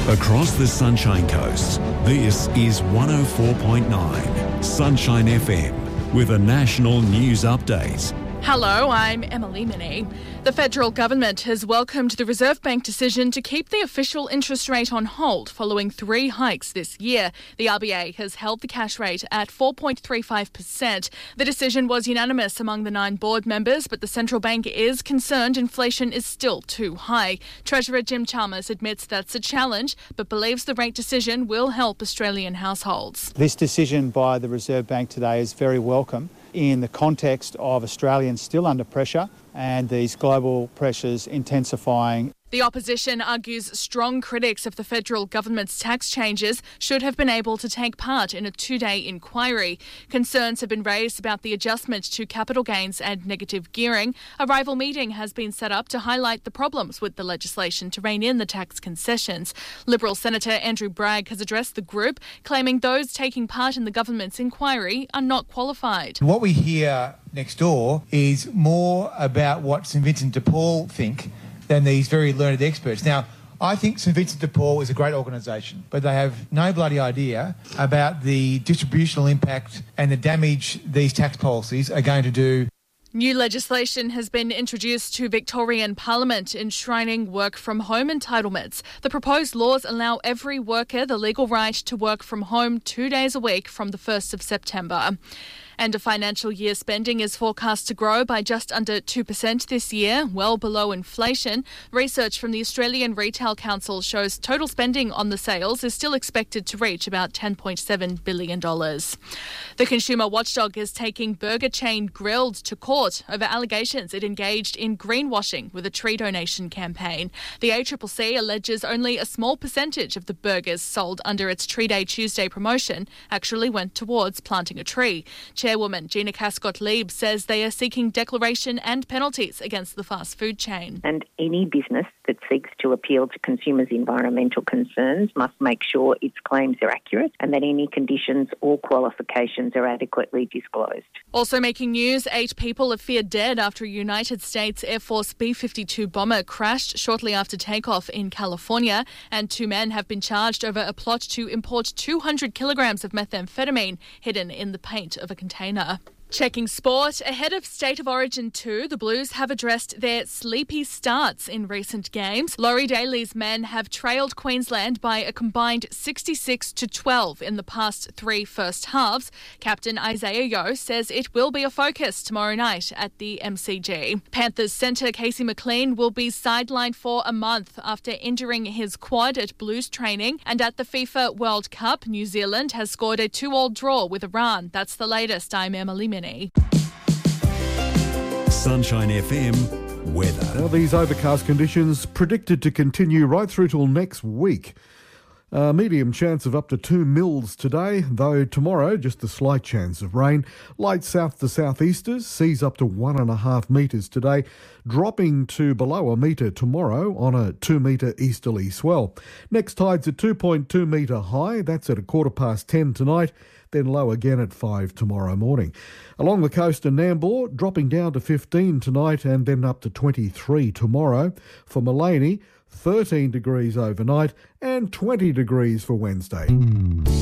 Across the Sunshine Coast, this is 104.9 Sunshine FM with a national news update. Hello, I'm Emily Minnie. The federal government has welcomed the Reserve Bank decision to keep the official interest rate on hold following 3 hikes this year. The RBA has held the cash rate at 4.35%. The decision was unanimous among the 9 board members, but the central bank is concerned inflation is still too high. Treasurer Jim Chalmers admits that's a challenge, but believes the rate decision will help Australian households. This decision by the Reserve Bank today is very welcome in the context of Australians still under pressure and these global pressures intensifying. The opposition argues strong critics of the federal government's tax changes should have been able to take part in a 2-day inquiry. Concerns have been raised about the adjustment to capital gains and negative gearing. A rival meeting has been set up to highlight the problems with the legislation to rein in the tax concessions. Liberal Senator Andrew Bragg has addressed the group, claiming those taking part in the government's inquiry are not qualified. What we hear next door is more about what St Vincent de Paul think than these very learned experts. Now, I think St Vincent de Paul is a great organisation, but they have no bloody idea about the distributional impact and the damage these tax policies are going to do. New legislation has been introduced to Victorian Parliament enshrining work-from-home entitlements. The proposed laws allow every worker the legal right to work from home 2 days a week from the 1st of September. End of financial year spending is forecast to grow by just under 2% this year, well below inflation. Research from the Australian Retail Council shows total spending on the sales is still expected to reach about $10.7 billion. The consumer watchdog is taking burger chain Grilled to court over allegations it engaged in greenwashing with a tree donation campaign. The ACCC alleges only a small percentage of the burgers sold under its Tree Day Tuesday promotion actually went towards planting a tree. Chairwoman Gina Cascott-Lieb says they are seeking declaration and penalties against the fast food chain. And any business that seeks to appeal to consumers' environmental concerns must make sure its claims are accurate and that any conditions or qualifications are adequately disclosed. Also making news, 8 people are feared dead after a United States Air Force B-52 bomber crashed shortly after takeoff in California, and 2 men have been charged over a plot to import 200 kilograms of methamphetamine hidden in the paint of a container. Checking sport, ahead of State of Origin 2, the Blues have addressed their sleepy starts in recent games. Laurie Daly's men have trailed Queensland by a combined 66-12 in the past 3 first halves. Captain Isaiah Yeo says it will be a focus tomorrow night at the MCG. Panthers centre Casey McLean will be sidelined for a month after injuring his quad at Blues training, and at the FIFA World Cup, New Zealand has scored a 2-2 draw with Iran. That's the latest. I'm Emily Minnie. Sunshine FM weather. Now, these overcast conditions predicted to continue right through till next week. Medium chance of up to 2 mils today, though tomorrow just a slight chance of rain. Light south to southeasters, seas up to 1.5 metres today, dropping to below a metre tomorrow on a 2 metre easterly swell. Next tide's at 2.2 metre high, that's at 10:15 tonight, then low again at 5 tomorrow morning. Along the coast in Nambour, dropping down to 15 tonight and then up to 23 tomorrow. For Mullaney, 13 degrees overnight and 20 degrees for Wednesday.